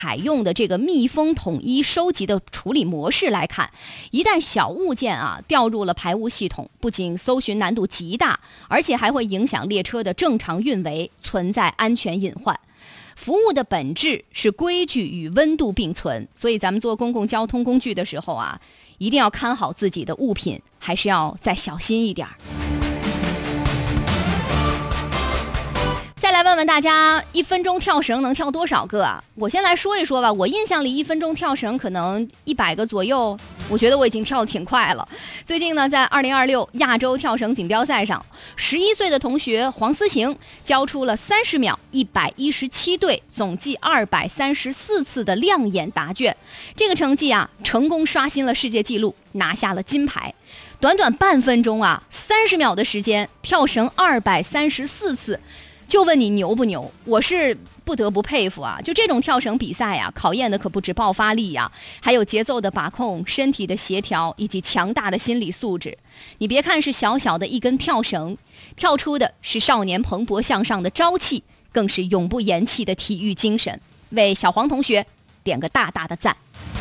采用的这个密封统一收集的处理模式来看，一旦小物件掉入了排污系统，不仅搜寻难度极大，而且还会影响列车的正常运维，存在安全隐患。服务的本质是规矩与温度并存，所以咱们坐公共交通工具的时候一定要看好自己的物品，还是要再小心一点。再来问问大家，1分钟跳绳能跳多少个我先来说一说吧。我印象里1分钟跳绳可能100个左右，我觉得我已经跳得挺快了。最近呢，在2026亚洲跳绳锦标赛上，11岁的同学黄思行交出了30秒117对，总计234次的亮眼答卷。这个成绩成功刷新了世界纪录，拿下了金牌。短短半分钟30秒的时间跳绳234次，就问你牛不牛？我是不得不佩服就这种跳绳比赛考验的可不止爆发力还有节奏的把控、身体的协调以及强大的心理素质。你别看是小小的一根跳绳，跳出的是少年蓬勃向上的朝气，更是永不言弃的体育精神。为小黄同学点个大大的赞。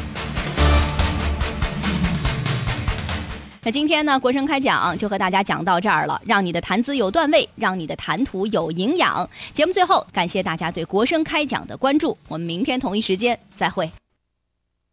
那今天呢，国声开讲就和大家讲到这儿了，让你的谈资有段位，让你的谈吐有营养。节目最后，感谢大家对国声开讲的关注，我们明天同一时间再会。